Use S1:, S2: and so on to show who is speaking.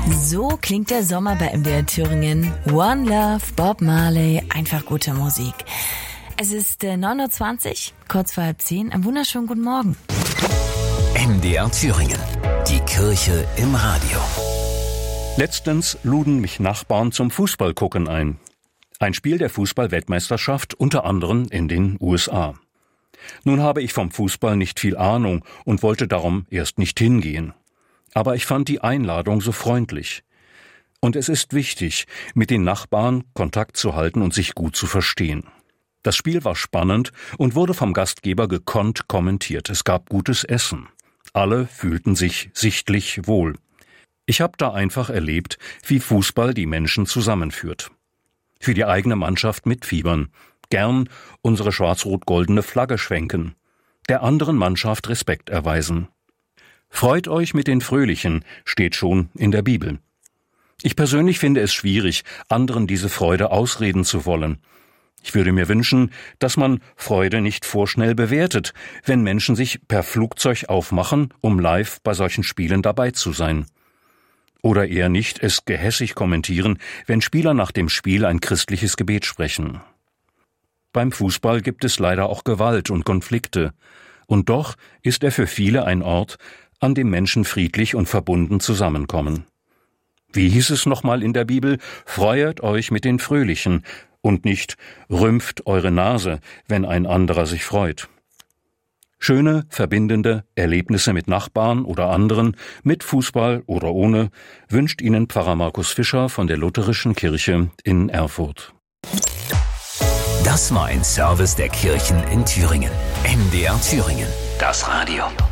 S1: So klingt der Sommer bei MDR Thüringen. One Love, Bob Marley, einfach gute Musik. Es ist 9.20 Uhr, kurz vor 9:30. Einen wunderschönen guten Morgen.
S2: MDR Thüringen, die Kirche im Radio.
S3: Letztens luden mich Nachbarn zum Fußballgucken ein. Ein Spiel der Fußball-Weltmeisterschaft, unter anderem in den USA. Nun habe ich vom Fußball nicht viel Ahnung und wollte darum erst nicht hingehen. Aber ich fand die Einladung so freundlich. Und es ist wichtig, mit den Nachbarn Kontakt zu halten und sich gut zu verstehen. Das Spiel war spannend und wurde vom Gastgeber gekonnt kommentiert. Es gab gutes Essen. Alle fühlten sich sichtlich wohl. Ich habe da einfach erlebt, wie Fußball die Menschen zusammenführt. Für die eigene Mannschaft mitfiebern, gern unsere schwarz-rot-goldene Flagge schwenken, der anderen Mannschaft Respekt erweisen. Freut euch mit den Fröhlichen, steht schon in der Bibel. Ich persönlich finde es schwierig, anderen diese Freude ausreden zu wollen. Ich würde mir wünschen, dass man Freude nicht vorschnell bewertet, wenn Menschen sich per Flugzeug aufmachen, um live bei solchen Spielen dabei zu sein. Oder eher nicht es gehässig kommentieren, wenn Spieler nach dem Spiel ein christliches Gebet sprechen. Beim Fußball gibt es leider auch Gewalt und Konflikte. Und doch ist er für viele ein Ort, an dem Menschen friedlich und verbunden zusammenkommen. Wie hieß es nochmal in der Bibel? Freuet euch mit den Fröhlichen und nicht rümpft eure Nase, wenn ein anderer sich freut. Schöne, verbindende Erlebnisse mit Nachbarn oder anderen, mit Fußball oder ohne, wünscht Ihnen Pfarrer Markus Fischer von der Lutherischen Kirche in Erfurt.
S2: Das war ein Service der Kirchen in Thüringen. MDR Thüringen, das Radio.